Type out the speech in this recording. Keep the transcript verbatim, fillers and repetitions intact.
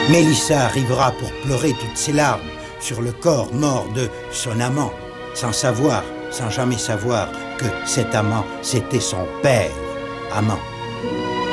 Mélissa arrivera pour pleurer toutes ses larmes sur le corps mort de son amant, sans savoir, sans jamais savoir que cet amant, c'était son père amant.